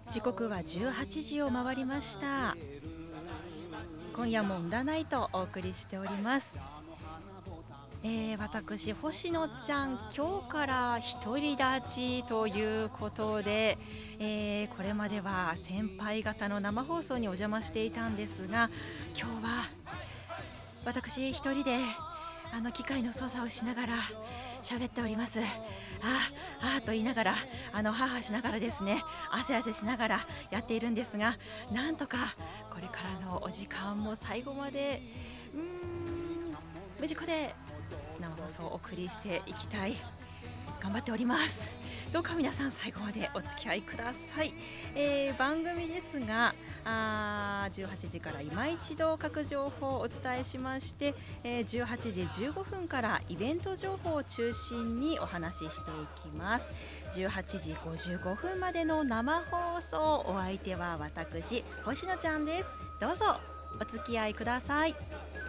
時刻は18時を回りました。今夜も占いとお送りしております。私星野ちゃん今日から独り立ちということで、これまでは先輩方の生放送にお邪魔していたんですが、今日は私一人で機械の操作をしながら喋っております。と言いながら母しながらですね、汗しながらやっているんですが、なんとかこれからのお時間も最後まで無事故で生放送をお送りしていきたい、頑張っております。どうか皆さん最後までお付き合いください。番組ですが18時から今一度各情報をお伝えしまして、18時15分からイベント情報を中心にお話ししていきます。18時55分までの生放送、お相手は私星野ちゃんです。どうぞお付き合いください。